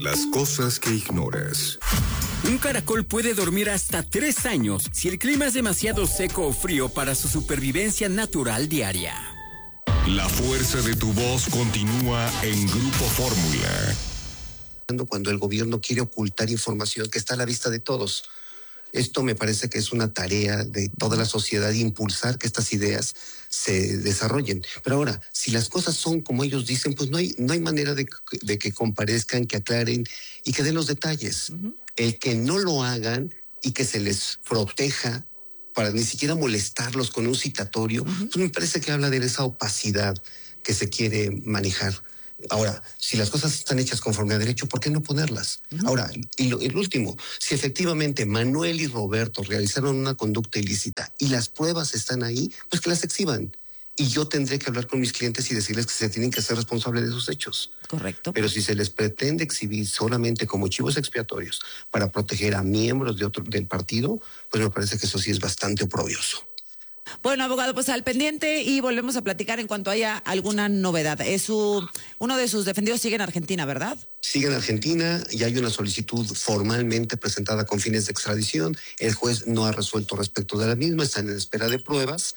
Las cosas que ignoras. Un caracol puede dormir hasta 3 años si el clima es demasiado seco o frío para su supervivencia natural diaria. La fuerza de tu voz continúa en Grupo Fórmula. Cuando el gobierno quiere ocultar información que está a la vista de todos. Esto me parece que es una tarea de toda la sociedad, impulsar que estas ideas se desarrollen. Pero ahora, si las cosas son como ellos dicen, pues no hay manera de que comparezcan, que aclaren y que den los detalles. El que no lo hagan y que se les proteja para ni siquiera molestarlos con un citatorio, pues me parece que habla de esa opacidad que se quiere manejar. Ahora, si las cosas están hechas conforme a derecho, ¿por qué no ponerlas? Ahora, el último, si efectivamente Manuel y Roberto realizaron una conducta ilícita y las pruebas están ahí, pues que las exhiban. Y yo tendré que hablar con mis clientes y decirles que se tienen que hacer responsables de esos hechos. Correcto. Pero si se les pretende exhibir solamente como chivos expiatorios para proteger a miembros del partido, pues me parece que eso sí es bastante oprobioso. Bueno, abogado, pues al pendiente y volvemos a platicar en cuanto haya alguna novedad. Uno de sus defendidos sigue en Argentina, ¿verdad? Sigue en Argentina y hay una solicitud formalmente presentada con fines de extradición. El juez no ha resuelto respecto de la misma, está en espera de pruebas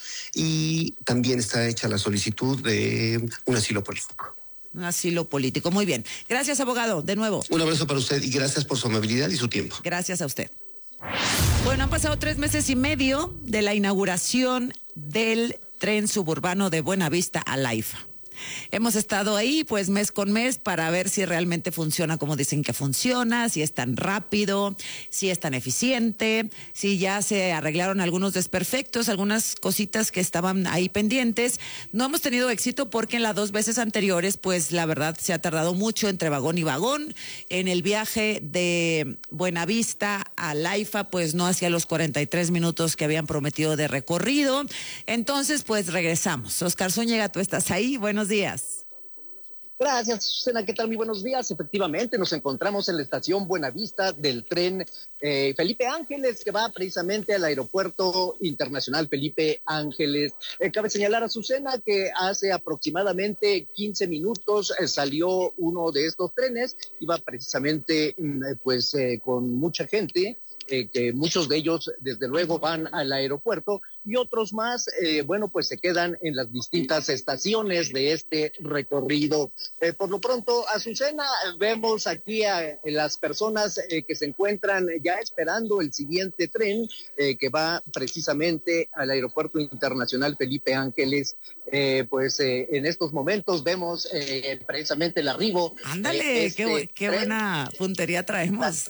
y también está hecha la solicitud de un asilo político. Un asilo político, muy bien. Gracias, abogado, de nuevo. Un abrazo para usted y gracias por su amabilidad y su tiempo. Gracias a usted. Bueno, han pasado 3 meses y medio de la inauguración del tren suburbano de Buenavista a Laifa. Hemos estado ahí pues mes con mes para ver si realmente funciona como dicen que funciona, si es tan rápido, si es tan eficiente, si ya se arreglaron algunos desperfectos, algunas cositas que estaban ahí pendientes. No hemos tenido éxito porque en las 2 veces anteriores pues la verdad se ha tardado mucho entre vagón y vagón. En el viaje de Buenavista a Laifa pues no hacía los 43 minutos que habían prometido de recorrido. Entonces pues regresamos. Oscar Zúñiga, tú estás ahí, buenos días. Gracias, Susana. ¿Qué tal? Muy buenos días. Efectivamente, nos encontramos en la estación Buenavista del tren Felipe Ángeles, que va precisamente al Aeropuerto Internacional Felipe Ángeles. Cabe señalar, a Susana, que hace aproximadamente 15 minutos salió uno de estos trenes. Iba precisamente con mucha gente. Que muchos de ellos desde luego van al aeropuerto y otros más, pues se quedan en las distintas estaciones de este recorrido. Por lo pronto, Azucena, vemos aquí a las personas que se encuentran ya esperando el siguiente tren que va precisamente al Aeropuerto Internacional Felipe Ángeles. En estos momentos vemos precisamente el arribo. Ándale, qué buena puntería traemos.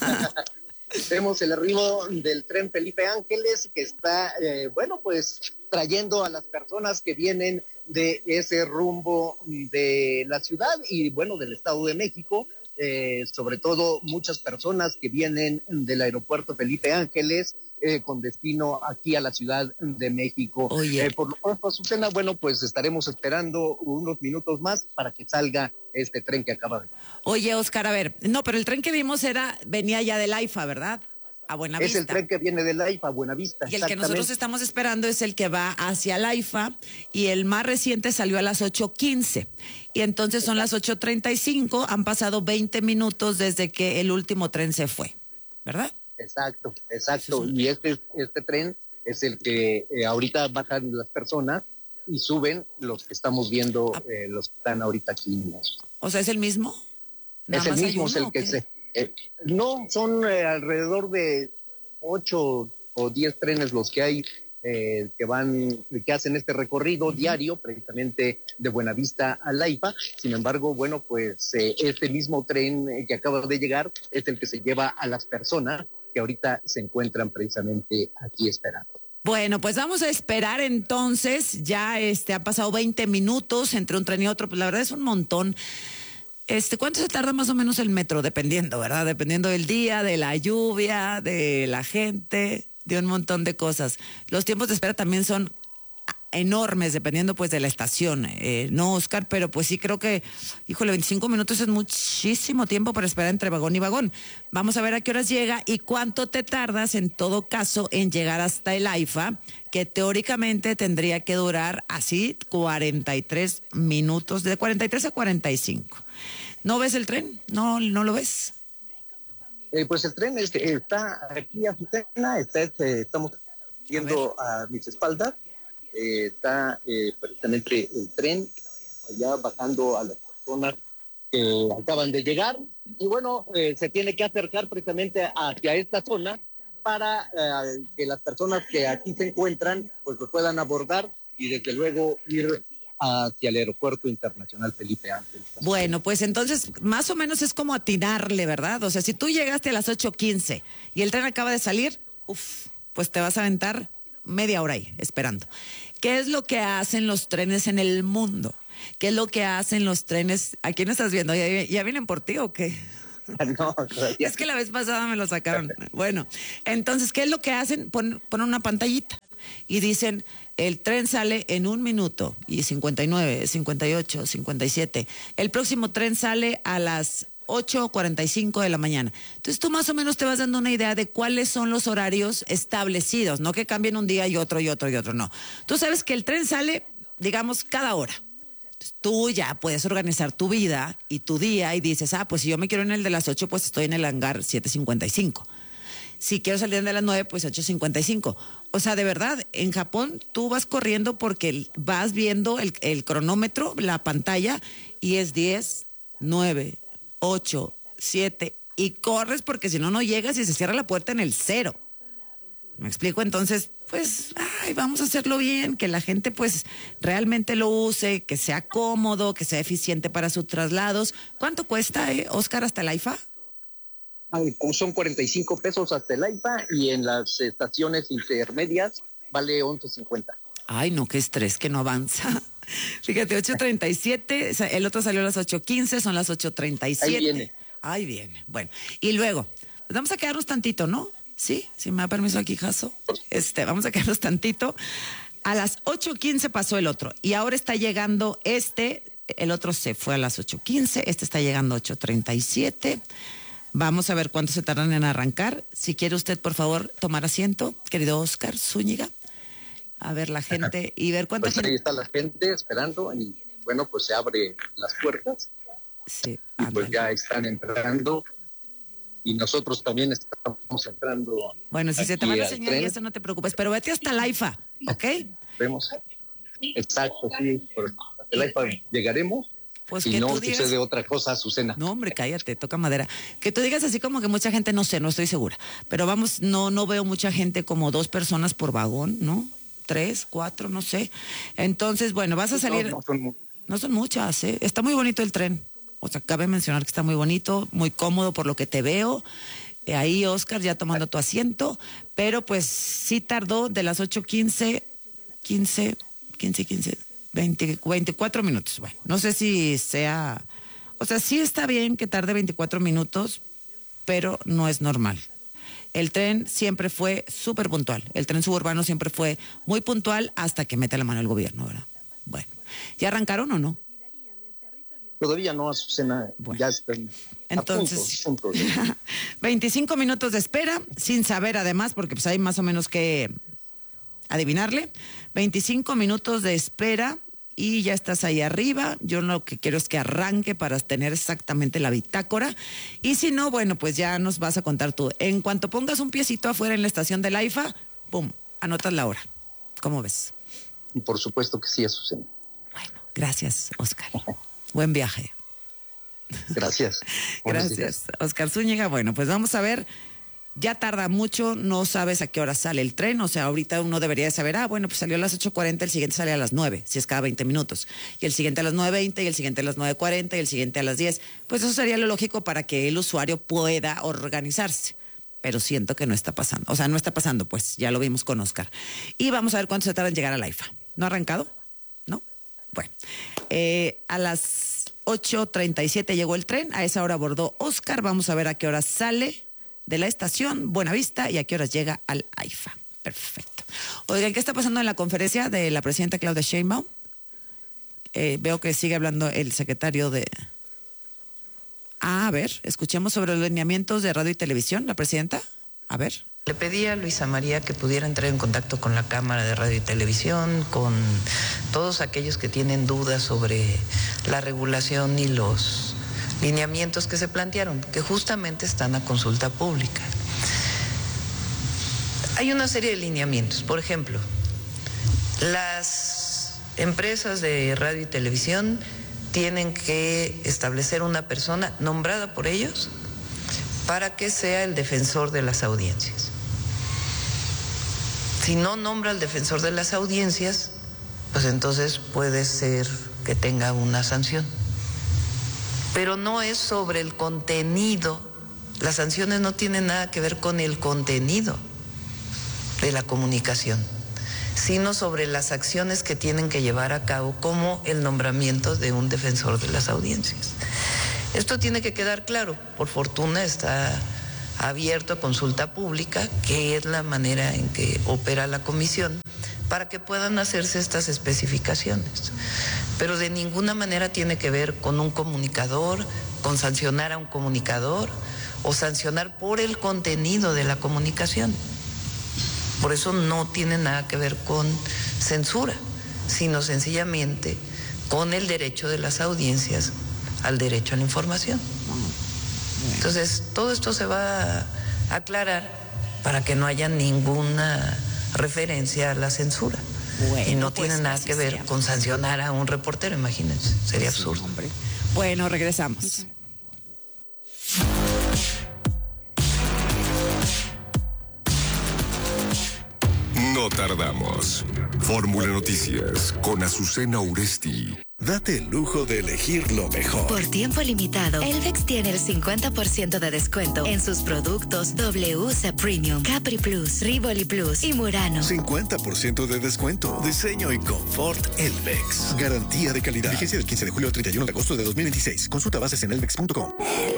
Vemos el arribo del tren Felipe Ángeles que está, trayendo a las personas que vienen de ese rumbo de la ciudad y, del Estado de México, sobre todo muchas personas que vienen del aeropuerto Felipe Ángeles con destino aquí a la Ciudad de México. Por lo pronto, Azucena, estaremos esperando unos minutos más para que salga este tren que acaba de... Oye, Oscar, a ver, no, pero el tren que vimos venía ya de Laifa, ¿verdad? A Buenavista. Es el tren que viene de Laifa a Buenavista. Y el que nosotros estamos esperando es el que va hacia Laifa y el más reciente salió a las 8:15 y entonces son las 8:35, han pasado 20 minutos desde que el último tren se fue, ¿verdad? Exacto. Y este tren es el que ahorita bajan las personas y suben los que estamos viendo, los que están ahorita aquí. O sea, ¿es el mismo? Es el mismo, es el que se... no, son alrededor de 8 o 10 trenes los que hay que hacen este recorrido diario, precisamente de Buenavista a Laifa. Sin embargo, este mismo tren que acaba de llegar es el que se lleva a las personas que ahorita se encuentran precisamente aquí esperando. Bueno, pues vamos a esperar entonces. Ya ha pasado 20 minutos entre un tren y otro, pues la verdad es un montón. ¿Cuánto se tarda más o menos el metro? Dependiendo, ¿verdad? Dependiendo del día, de la lluvia, de la gente, de un montón de cosas. Los tiempos de espera también son enormes, dependiendo pues de la estación, ¿no, Oscar? Pero pues sí creo que, 25 minutos es muchísimo tiempo para esperar entre vagón y vagón. Vamos a ver a qué horas llega y cuánto te tardas en todo caso en llegar hasta el AIFA, que teóricamente tendría que durar así 43 minutos, de 43 a 45. ¿No ves el tren? ¿No lo ves? Pues el tren está aquí a Azucena, estamos viendo a mis espaldas, está precisamente el tren allá bajando a las personas que acaban de llegar, y bueno, se tiene que acercar precisamente hacia esta zona para que las personas que aquí se encuentran pues lo puedan abordar y desde luego ir hacia el Aeropuerto Internacional Felipe Ángeles. Bueno, pues entonces más o menos es como atinarle, ¿verdad? O sea, si tú llegaste a las 8:15 y el tren acaba de salir, pues te vas a aventar media hora ahí esperando. ¿Qué es lo que hacen los trenes en el mundo? ¿Qué es lo que hacen los trenes? ¿A quién estás viendo? ¿Ya vienen por ti o qué? No, es que la vez pasada me lo sacaron. Bueno, entonces, ¿qué es lo que hacen? Ponen una pantallita y dicen, el tren sale en 1 minuto y 59, 58, 57. El próximo tren sale a las 8:45 de la mañana. Entonces tú más o menos te vas dando una idea de cuáles son los horarios establecidos, no que cambien un día y otro, no. Tú sabes que el tren sale, digamos, cada hora. Entonces, tú ya puedes organizar tu vida y tu día y dices, pues si yo me quiero en el de las 8, pues estoy en el hangar 7:55. Si quiero salir de las 9, pues 8:55. O sea, de verdad, en Japón tú vas corriendo porque vas viendo el cronómetro, la pantalla, y es 10, 9, 8, 7, y corres porque si no, no llegas y se cierra la puerta en el 0. ¿Me explico? Entonces, pues, vamos a hacerlo bien, que la gente pues realmente lo use, que sea cómodo, que sea eficiente para sus traslados. ¿Cuánto cuesta, Oscar, hasta el AIFA? Son 45 pesos hasta el AIFA y en las estaciones intermedias vale 11.50. Ay, no, qué estrés, que no avanza. Fíjate, 8:37, el otro salió a las 8:15, son las 8:37. Ahí viene. Bueno, y luego, pues vamos a quedarnos tantito, ¿no? Sí, si me da permiso aquí, Jaso. Vamos a quedarnos tantito. A las 8:15 pasó el otro y ahora está llegando el otro se fue a las 8:15, está llegando a 8:37. Vamos a ver cuánto se tardan en arrancar. Si quiere usted, por favor, tomar asiento, querido Oscar Zúñiga. A ver la gente y ver cuánta gente. Ahí está la gente esperando y bueno, pues se abren las puertas. Sí. Y pues ya están entrando y nosotros también estamos entrando. Bueno, si se te va la señal y eso no te preocupes, pero vete hasta el AIFA, ¿ok? Vemos. Exacto, sí. Por el AIFA llegaremos. Pues si que no tú digas, sucede otra cosa, Azucena. No, hombre, cállate, toca madera. Que tú digas así como que mucha gente, no sé, no estoy segura. Pero vamos, no veo mucha gente, como 2 personas por vagón, ¿no? 3, 4, no sé. Entonces, bueno, vas a salir. No son muchas, ¿eh? Está muy bonito el tren. O sea, cabe mencionar que está muy bonito, muy cómodo por lo que te veo. Ahí, Oscar, ya tomando tu asiento. Pero pues sí tardó de las 8:15, 15, 24 minutos. Bueno, no sé si sea. O sea, sí está bien que tarde 24 minutos, pero no es normal. El tren siempre fue súper puntual. El tren suburbano siempre fue muy puntual hasta que mete la mano el gobierno, ¿verdad? Bueno, ¿ya arrancaron o no? Todavía no, Azucena. Bueno, ya están. Entonces, a punto. 25 minutos de espera, sin saber además, porque pues hay más o menos que adivinarle. 25 minutos de espera y ya estás ahí arriba. Yo lo que quiero es que arranque para tener exactamente la bitácora. Y si no, bueno, pues ya nos vas a contar tú. En cuanto pongas un piecito afuera en la estación del AIFA, ¡pum!, anotas la hora. ¿Cómo ves? Y por supuesto que sí, Azucena. Bueno, gracias, Oscar. Buen viaje. Gracias. Gracias, Oscar Zúñiga. Bueno, pues vamos a ver. Ya tarda mucho, no sabes a qué hora sale el tren, o sea, ahorita uno debería de saber, bueno, pues salió a las 8:40, el siguiente sale a las 9, si es cada 20 minutos, y el siguiente a las 9:20, y el siguiente a las 9:40, y el siguiente a las 10. Pues eso sería lo lógico para que el usuario pueda organizarse, pero siento que no está pasando, o sea, no está pasando, pues, ya lo vimos con Oscar. Y vamos a ver cuánto se tarda en llegar a la AIFA. ¿No ha arrancado? ¿No? Bueno, a las 8:37 llegó el tren, a esa hora abordó Oscar, vamos a ver a qué hora sale de la estación Buenavista y a qué horas llega al AIFA. Perfecto. Oigan, ¿qué está pasando en la conferencia de la presidenta Claudia Sheinbaum? Veo que sigue hablando el secretario de... a ver, escuchemos sobre los lineamientos de radio y televisión, la presidenta. A ver. Le pedí a Luisa María que pudiera entrar en contacto con la Cámara de Radio y Televisión, con todos aquellos que tienen dudas sobre la regulación y los lineamientos que se plantearon, que justamente están a consulta pública. Hay una serie de lineamientos. Por ejemplo, las empresas de radio y televisión tienen que establecer una persona nombrada por ellos para que sea el defensor de las audiencias. Si no nombra al defensor de las audiencias, pues entonces puede ser que tenga una sanción. Pero no es sobre el contenido. Las sanciones no tienen nada que ver con el contenido de la comunicación, sino sobre las acciones que tienen que llevar a cabo, como el nombramiento de un defensor de las audiencias. Esto tiene que quedar claro. Por fortuna está abierto a consulta pública, que es la manera en que opera la comisión, para que puedan hacerse estas especificaciones. Pero de ninguna manera tiene que ver con un comunicador, con sancionar a un comunicador o sancionar por el contenido de la comunicación. Por eso no tiene nada que ver con censura, sino sencillamente con el derecho de las audiencias al derecho a la información. Entonces, todo esto se va a aclarar para que no haya ninguna referencia a la censura. Bueno, y no pues, tiene nada que ver sea con sancionar a un reportero, imagínense, sería absurdo. Hombre. Bueno, regresamos. No tardamos. Fórmula Noticias con Azucena Uresti. Date el lujo de elegir lo mejor. Por tiempo limitado, Elvex tiene el 50% de descuento en sus productos WC Premium, Capri Plus, Rivoli Plus y Murano. 50% de descuento. Diseño y confort Elvex. Garantía de calidad. Vigencia del 15 de julio al 31 de agosto de 2026. Consulta bases en elvex.com.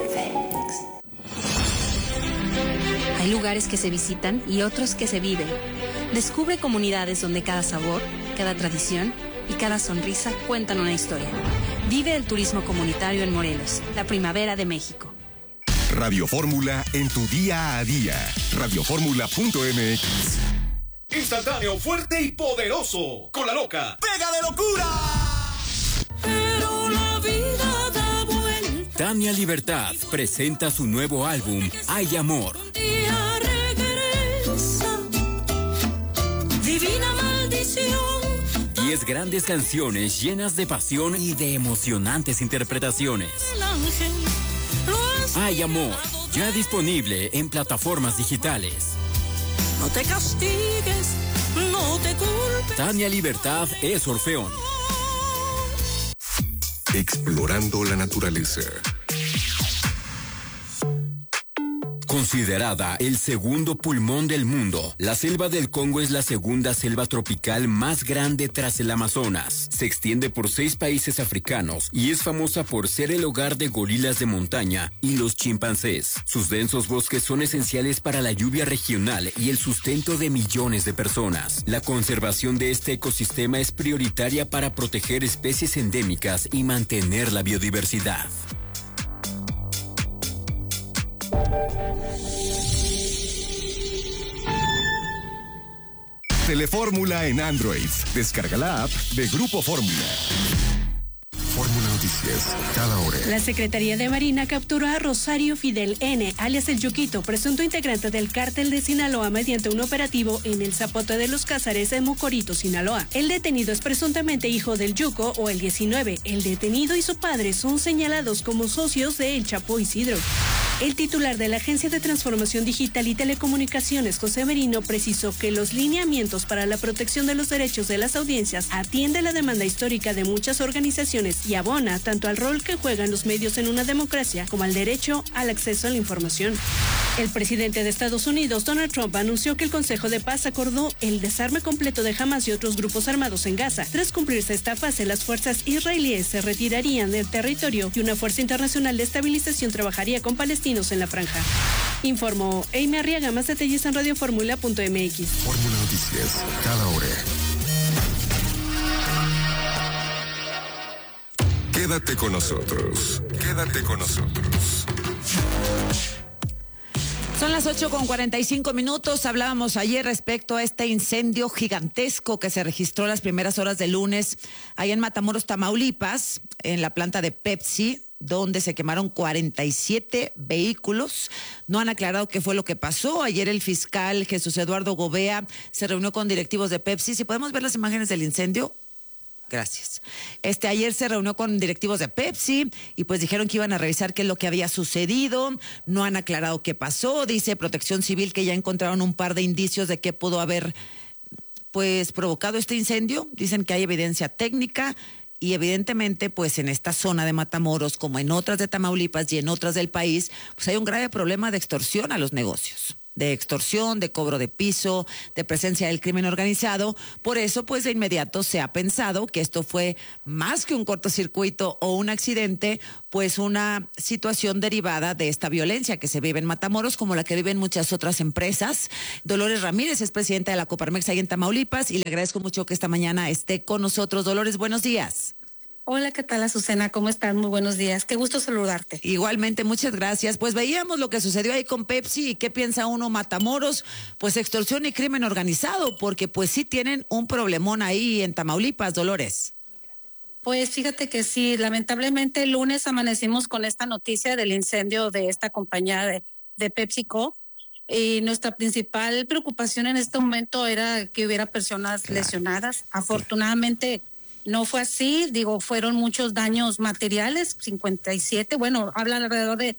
Hay lugares que se visitan y otros que se viven. Descubre comunidades donde cada sabor, cada tradición y cada sonrisa cuentan una historia. Vive el turismo comunitario en Morelos, la primavera de México. Radio Fórmula en tu día a día. Radioformula.mx. Instantáneo, fuerte y poderoso. Con la loca. ¡Pega de locura! Pero la vida da vuelta. Tania Libertad presenta su nuevo álbum, Hay Amor. Día regresa. Divina maldición. 10 grandes canciones llenas de pasión y de emocionantes interpretaciones. Hay Amor, ya disponible en plataformas digitales. No te castigues, no te culpes. Tania Libertad es Orfeón. Explorando la naturaleza. Considerada el segundo pulmón del mundo, la selva del Congo es la segunda selva tropical más grande tras el Amazonas. Se extiende por 6 países africanos y es famosa por ser el hogar de gorilas de montaña y los chimpancés. Sus densos bosques son esenciales para la lluvia regional y el sustento de millones de personas. La conservación de este ecosistema es prioritaria para proteger especies endémicas y mantener la biodiversidad. Telefórmula en Android. Descarga la app de Grupo Fórmula. Fórmula Noticias, cada hora. La Secretaría de Marina capturó a Rosario Fidel N., alias El Yuquito, presunto integrante del cártel de Sinaloa, mediante un operativo en el Zapote de los Cázares en Mocorito, Sinaloa. El detenido es presuntamente hijo del Yuco o el 19. El detenido y su padre son señalados como socios de El Chapo Isidro. El titular de la Agencia de Transformación Digital y Telecomunicaciones, José Merino, precisó que los lineamientos para la protección de los derechos de las audiencias atiende la demanda histórica de muchas organizaciones y abona tanto al rol que juegan los medios en una democracia como al derecho al acceso a la información. El presidente de Estados Unidos, Donald Trump, anunció que el Consejo de Paz acordó el desarme completo de Hamas y otros grupos armados en Gaza. Tras cumplirse esta fase, las fuerzas israelíes se retirarían del territorio y una fuerza internacional de estabilización trabajaría con palestinos en la franja. Informó Amy Arriaga. Más detalles en radioformula.mx. Fórmula Noticias, cada hora. Quédate con nosotros. Quédate con nosotros. Son las 8:45. Hablábamos ayer respecto a este incendio gigantesco que se registró las primeras horas del lunes allá en Matamoros, Tamaulipas, en la planta de Pepsi, donde se quemaron 47 vehículos. No han aclarado qué fue lo que pasó. Ayer el fiscal Jesús Eduardo Gobea se reunió con directivos de Pepsi. Si podemos ver las imágenes del incendio. Gracias. Ayer se reunió con directivos de Pepsi y pues dijeron que iban a revisar qué es lo que había sucedido. No han aclarado qué pasó. Dice Protección Civil que ya encontraron un par de indicios de qué pudo haber pues provocado este incendio. Dicen que hay evidencia técnica y evidentemente pues en esta zona de Matamoros, como en otras de Tamaulipas y en otras del país, pues hay un grave problema de extorsión a los negocios. De extorsión, de cobro de piso, de presencia del crimen organizado. Por eso, pues de inmediato se ha pensado que esto fue más que un cortocircuito o un accidente, pues una situación derivada de esta violencia que se vive en Matamoros, como la que viven muchas otras empresas. Dolores Ramírez es presidenta de la Coparmex ahí en Tamaulipas y le agradezco mucho que esta mañana esté con nosotros. Dolores, buenos días. Hola, ¿qué tal, Azucena? ¿Cómo estás? Muy buenos días. Qué gusto saludarte. Igualmente, muchas gracias. Pues veíamos lo que sucedió ahí con Pepsi y qué piensa uno, Matamoros, pues extorsión y crimen organizado, porque pues sí tienen un problemón ahí en Tamaulipas, Dolores. Pues fíjate que sí, lamentablemente el lunes amanecimos con esta noticia del incendio de esta compañía de PepsiCo. Y nuestra principal preocupación en este momento era que hubiera personas lesionadas. Afortunadamente no fue así, fueron muchos daños materiales, 57, bueno, hablan alrededor de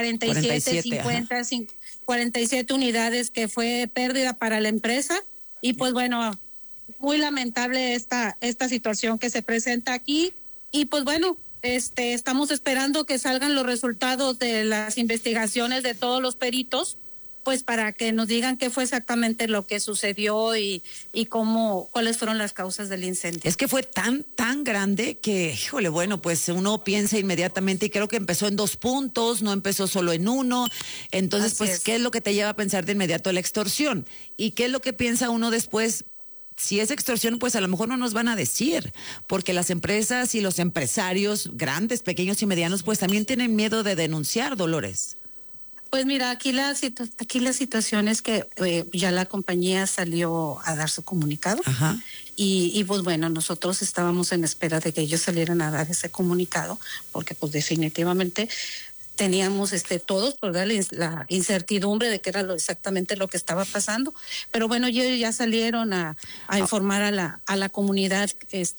47 unidades que fue pérdida para la empresa y pues bueno, muy lamentable esta situación que se presenta aquí y pues bueno, estamos esperando que salgan los resultados de las investigaciones de todos los peritos, pues para que nos digan qué fue exactamente lo que sucedió y cuáles fueron las causas del incendio. Es que fue tan grande que, híjole, bueno, pues uno piensa inmediatamente y creo que empezó en 2 puntos, no empezó solo en 1. Entonces, pues, ¿qué es lo que te lleva a pensar de inmediato? La extorsión. ¿Y qué es lo que piensa uno después? Si es extorsión, pues a lo mejor no nos van a decir, porque las empresas y los empresarios, grandes, pequeños y medianos, pues también tienen miedo de denunciar, Dolores. Pues mira, aquí la situación es que ya la compañía salió a dar su comunicado. Ajá. Y pues bueno, nosotros estábamos en espera de que ellos salieran a dar ese comunicado, porque pues definitivamente teníamos todos por darle la incertidumbre de qué era exactamente lo que estaba pasando, pero bueno, ellos ya salieron a informar a la comunidad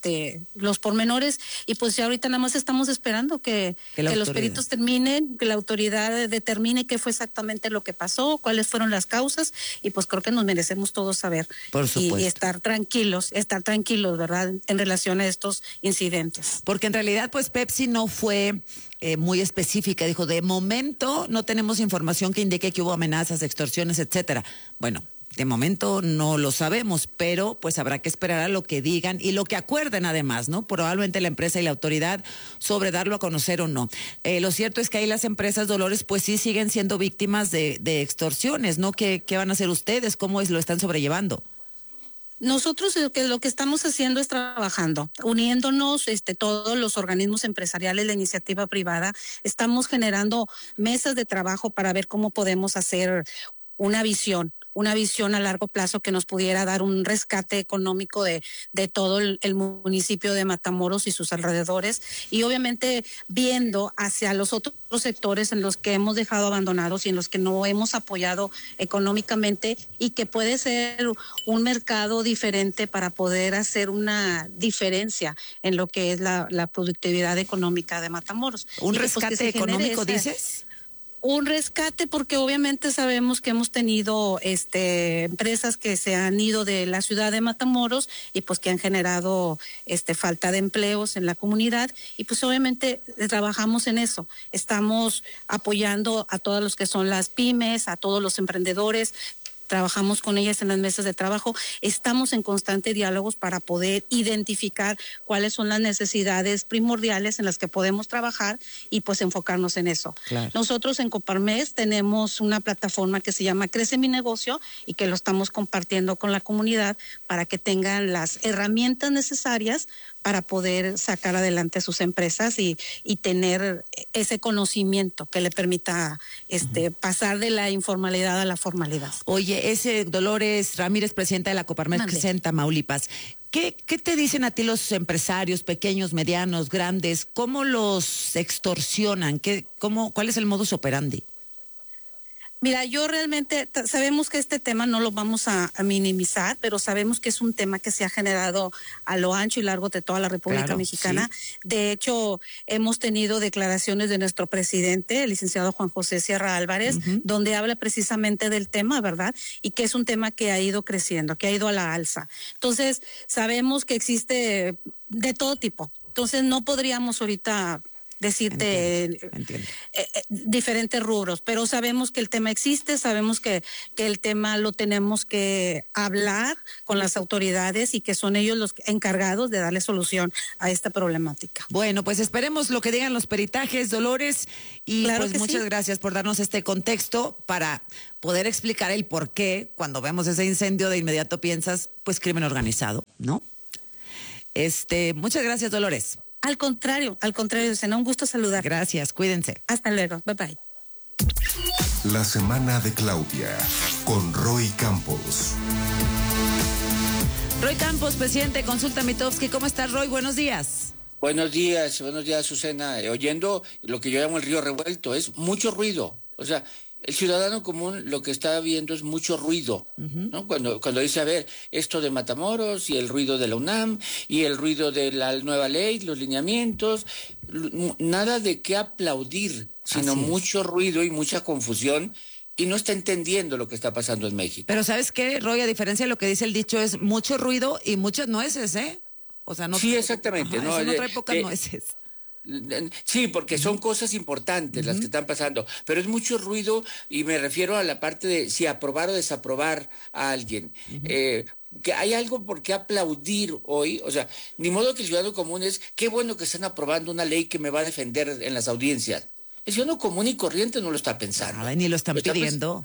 los pormenores y pues ya ahorita nada más estamos esperando que los peritos terminen, que la autoridad determine qué fue exactamente lo que pasó, cuáles fueron las causas y pues creo que nos merecemos todos saber y estar tranquilos, ¿verdad? En relación a estos incidentes. Porque en realidad pues Pepsi no fue muy específica, dijo, de momento no tenemos información que indique que hubo amenazas, extorsiones, etcétera. Bueno, de momento no lo sabemos, pero pues habrá que esperar a lo que digan y lo que acuerden además, ¿no? Probablemente la empresa y la autoridad sobre darlo a conocer o no. Lo cierto es que ahí las empresas, Dolores, pues sí siguen siendo víctimas de extorsiones, ¿no? ¿Qué van a hacer ustedes? ¿Cómo lo están sobrellevando? Nosotros lo que estamos haciendo es trabajando, uniéndonos todos los organismos empresariales, la iniciativa privada, estamos generando mesas de trabajo para ver cómo podemos hacer una visión a largo plazo que nos pudiera dar un rescate económico de todo el municipio de Matamoros y sus alrededores y obviamente viendo hacia los otros sectores en los que hemos dejado abandonados y en los que no hemos apoyado económicamente y que puede ser un mercado diferente para poder hacer una diferencia en lo que es la productividad económica de Matamoros. ¿Un rescate económico dices? Un rescate porque obviamente sabemos que hemos tenido empresas que se han ido de la ciudad de Matamoros y pues que han generado falta de empleos en la comunidad y pues obviamente trabajamos en eso. Estamos apoyando a todos los que son las pymes, a todos los emprendedores. Trabajamos con ellas en las mesas de trabajo, estamos en constante diálogos para poder identificar cuáles son las necesidades primordiales en las que podemos trabajar y pues enfocarnos en eso. Claro. Nosotros en Coparmex tenemos una plataforma que se llama Crece Mi Negocio y que lo estamos compartiendo con la comunidad para que tengan las herramientas necesarias para poder sacar adelante sus empresas y tener ese conocimiento que le permita pasar de la informalidad a la formalidad. Oye, ese Dolores Ramírez, presidenta de la Coparmex en Tamaulipas, ¿qué te dicen a ti los empresarios pequeños, medianos, grandes? ¿Cómo los extorsionan? ¿Cuál es el modus operandi? Mira, yo realmente sabemos que este tema no lo vamos a minimizar, pero sabemos que es un tema que se ha generado a lo ancho y largo de toda la República Mexicana. Sí. De hecho, hemos tenido declaraciones de nuestro presidente, el licenciado Juan José Sierra Álvarez, donde habla precisamente del tema, ¿verdad? Y que es un tema que ha ido creciendo, que ha ido a la alza. Entonces, sabemos que existe de todo tipo. Entonces, no podríamos ahorita decirte diferentes rubros, pero sabemos que el tema existe, sabemos que el tema lo tenemos que hablar con las autoridades y que son ellos los encargados de darle solución a esta problemática. Bueno, pues esperemos lo que digan los peritajes, Dolores, y claro, pues muchas gracias por darnos este contexto para poder explicar el por qué cuando vemos ese incendio de inmediato piensas, pues crimen organizado, ¿no? Muchas gracias, Dolores. Al contrario, Lucena, un gusto saludar. Gracias, cuídense. Hasta luego, bye bye. La semana de Claudia, con Roy Campos. Roy Campos, presidente de Consulta Mitofsky. ¿Cómo estás, Roy? Buenos días. Buenos días, Susana. Oyendo lo que yo llamo el río revuelto, es mucho ruido. O sea, el ciudadano común lo que está viendo es mucho ruido, ¿no? Cuando dice, a ver, esto de Matamoros y el ruido de la UNAM y el ruido de la nueva ley, los lineamientos, nada de qué aplaudir, sino mucho ruido y mucha confusión, y no está entendiendo lo que está pasando en México. Pero ¿sabes qué, Roy? A diferencia de lo que dice el dicho, es mucho ruido y muchas nueces, ¿eh? O sea, no. Sí, exactamente. Ajá, no, eso no trae pocas nueces. Sí, porque son cosas importantes las que están pasando, pero es mucho ruido y me refiero a la parte de si aprobar o desaprobar a alguien. Que hay algo por qué aplaudir hoy, o sea, ni modo que el ciudadano común es, qué bueno que están aprobando una ley que me va a defender en las audiencias. El ciudadano común y corriente no lo está pensando. Ni lo están pidiendo.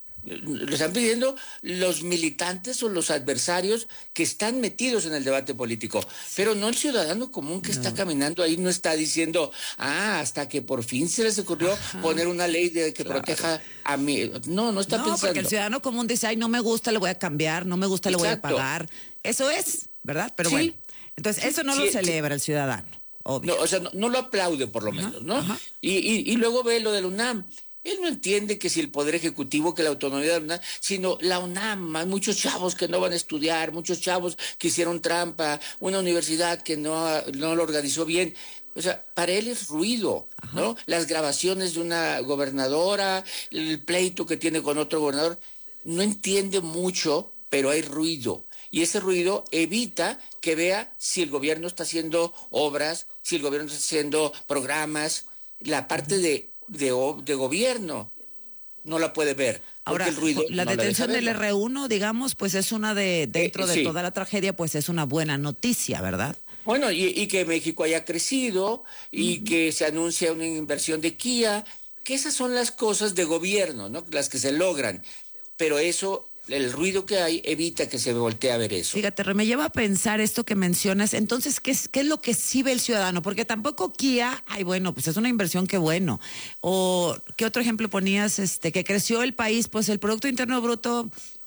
Lo están pidiendo los militantes o los adversarios que están metidos en el debate político, pero no el ciudadano común que está caminando ahí, no está diciendo, hasta que por fin se les ocurrió poner una ley que proteja a mí. No está pensando. Porque el ciudadano común dice, ay, no me gusta, le voy a cambiar, no me gusta, le voy a pagar. Eso es, ¿verdad? Pero bueno, entonces eso no lo celebra el ciudadano, obvio. No, o sea, no lo aplaude por lo menos, ¿no? Y luego ve lo del UNAM. Él no entiende que si el Poder Ejecutivo, que la autonomía de la UNAM, sino la UNAM, hay muchos chavos que no van a estudiar, muchos chavos que hicieron trampa, una universidad que no lo organizó bien. O sea, para él es ruido, ¿no? Las grabaciones de una gobernadora, el pleito que tiene con otro gobernador, no entiende mucho, pero hay ruido. Y ese ruido evita que vea si el gobierno está haciendo obras, si el gobierno está haciendo programas, la parte de gobierno no la puede ver. Ahora, el ruido la detención del R1, digamos, pues es una dentro de toda la tragedia, pues es una buena noticia, ¿verdad? Bueno, y que México haya crecido y que se anuncia una inversión de Kia, que esas son las cosas de gobierno, ¿no? Las que se logran, pero eso, el ruido que hay evita que se voltee a ver eso. Fíjate, me lleva a pensar esto que mencionas. Entonces, ¿qué es lo que sí ve el ciudadano? Porque tampoco Kia, pues es una inversión, qué bueno. O, ¿qué otro ejemplo ponías? Que creció el país, pues el Producto Interno Bruto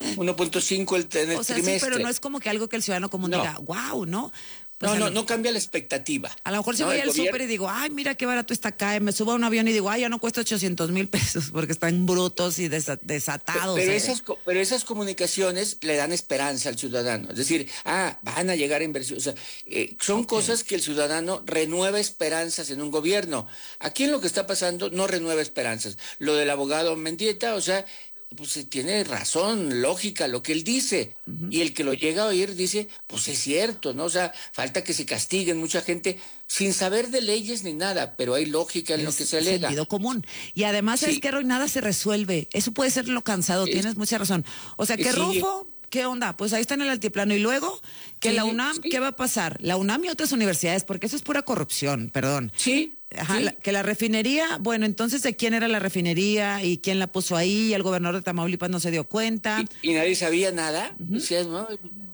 1.5 en el trimestre. Sí, pero no es como que algo que el ciudadano común diga, wow, ¿no? Pues no cambia la expectativa. A lo mejor si voy al súper y digo, ay, mira qué barato está acá, me subo a un avión y digo, ay, ya no cuesta 800,000 pesos porque están brutos y desatados. Pero esas comunicaciones le dan esperanza al ciudadano. Es decir, van a llegar a inversiones. O sea, son cosas que el ciudadano renueva esperanzas en un gobierno. Aquí en lo que está pasando no renueva esperanzas. Lo del abogado Mendieta, o sea, pues tiene razón, lógica lo que él dice, y el que lo llega a oír dice, pues es cierto, ¿no? O sea, falta que se castiguen mucha gente sin saber de leyes ni nada, pero hay lógica en lo que se alega. Sentido común. Y además es que Roy, nada se resuelve. Eso puede ser lo cansado, tienes mucha razón. O sea, que Rufo, ¿qué onda? Pues ahí está en el altiplano. Y luego, que la UNAM, ¿qué va a pasar? La UNAM y otras universidades, porque eso es pura corrupción, perdón. Que la refinería, bueno, entonces ¿de quién era la refinería y quién la puso ahí? Y el gobernador de Tamaulipas no se dio cuenta. Y nadie sabía nada. Decías, no,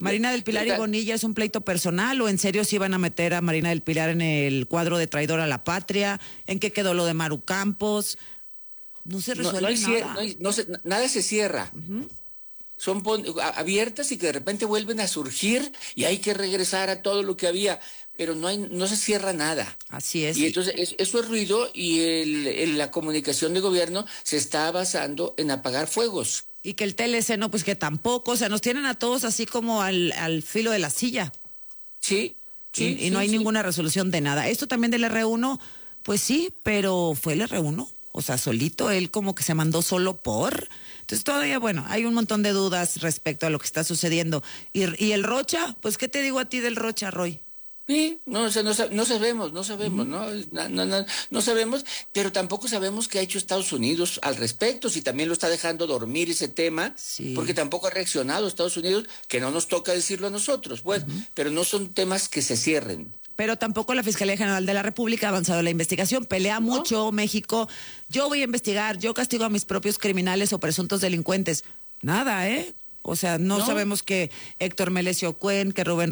Marina del Pilar y Bonilla, ¿es un pleito personal o en serio sí van a meter a Marina del Pilar en el cuadro de traidor a la patria? ¿En qué quedó lo de Maru Campos? No se resuelve nada. Nada se cierra. Son abiertas y que de repente vuelven a surgir y hay que regresar a todo lo que había, pero no se cierra nada. Así es. Y entonces eso es ruido y la comunicación de gobierno se está basando en apagar fuegos. Y que el TLC no, pues que tampoco, o sea, nos tienen a todos así como al filo de la silla. Sí. Y no hay ninguna resolución de nada. Esto también del R1, pues sí, pero fue el R1. O sea, solito, él como que se mandó solo por. Entonces todavía, bueno, hay un montón de dudas respecto a lo que está sucediendo. ¿Y el Rocha? Pues, ¿qué te digo a ti del Rocha, Roy? Sí, no sabemos, ¿no? No sabemos, pero tampoco sabemos qué ha hecho Estados Unidos al respecto, si también lo está dejando dormir ese tema, porque tampoco ha reaccionado Estados Unidos, que no nos toca decirlo a nosotros, pues, pero no son temas que se cierren. Pero tampoco la Fiscalía General de la República ha avanzado en la investigación. Pelea mucho México. Yo voy a investigar, yo castigo a mis propios criminales o presuntos delincuentes. Nada, ¿eh? O sea, no sabemos que Héctor Melesio Cuen, que Rubén